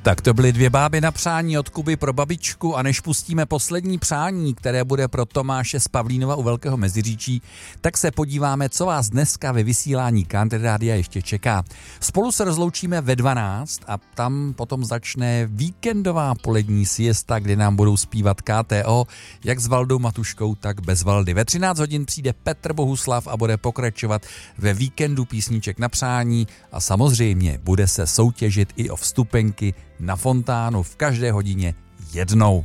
Tak to byly dvě báby na přání od Kuby pro babičku a než pustíme poslední přání, které bude pro Tomáše z Pavlínova u Velkého Meziříčí, tak se podíváme, co vás dneska ve vysílání Country Rádia ještě čeká. Spolu se rozloučíme ve 12 a tam potom začne víkendová polední siesta, kde nám budou zpívat KTO, jak s Valdou Matuškou, tak bez Valdy. Ve 13 hodin přijde Petr Bohuslav a bude pokračovat ve víkendu písniček na přání a samozřejmě bude se soutěžit i o vstupenky na fontánu v každé hodině jednou.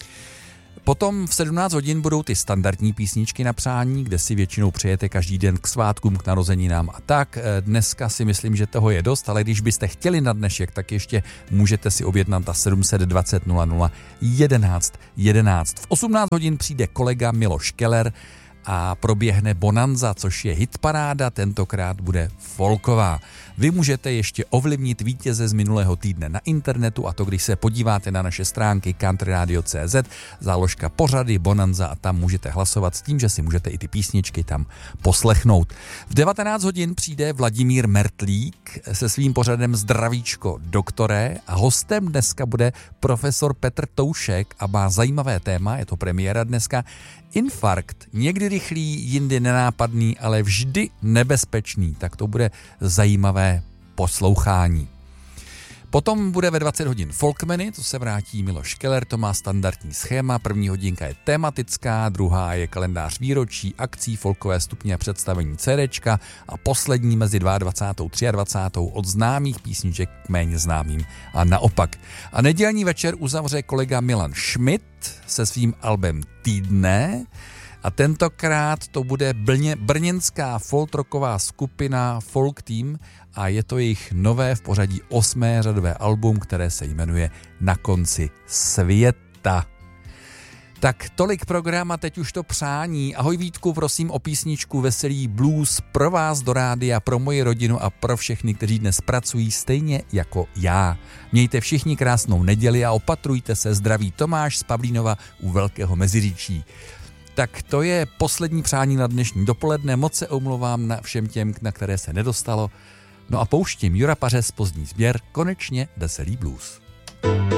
Potom v 17 hodin budou ty standardní písničky na přání, kde si většinou přejete každý den k svátkům, k narozeninám a tak. Dneska si myslím, že toho je dost, ale když byste chtěli na dnešek, tak ještě můžete si objednat na 720 00 11 11. V 18 hodin přijde kolega Miloš Keller a proběhne Bonanza, což je hitparáda, tentokrát bude folková. Vy můžete ještě ovlivnit vítěze z minulého týdne na internetu a to, když se podíváte na naše stránky countryradio.cz, záložka pořady Bonanza a tam můžete hlasovat s tím, že si můžete i ty písničky tam poslechnout. V 19 hodin přijde Vladimír Mertlík se svým pořadem Zdravíčko doktore a hostem dneska bude profesor Petr Toušek a má zajímavé téma, je to premiéra dneska, infarkt, někdy rychlý, jindy nenápadný, ale vždy nebezpečný, tak to bude zajímavé poslouchání. Potom bude ve 20 hodin Folkmeny, to se vrátí Miloš Keller, to má standardní schéma, první hodinka je tematická, druhá je kalendář výročí, akcí, folkové stupně a představení CDčka a poslední mezi 22. a 23. od známých písniček k méně známým a naopak. A nedělní večer uzavře kolega Milan Schmidt se svým albem Týdne a tentokrát to bude brněnská folkrocková skupina Folk Team a je to jejich nové v pořadí 8. řadové album, které se jmenuje Na konci světa. Tak tolik program a teď už to přání. Ahoj Vítku, prosím o písničku Veselý blues pro vás do rádia, pro moji rodinu a pro všechny, kteří dnes pracují stejně jako já. Mějte všichni krásnou neděli a opatrujte se, zdraví Tomáš z Pavlínova u Velkého Meziříčí. Tak to je poslední přání na dnešní dopoledne, moc se omlouvám na všem těm, na které se nedostalo. No a pouštím Jura Pařez, Pozdní sběr, konečně Veselý blues.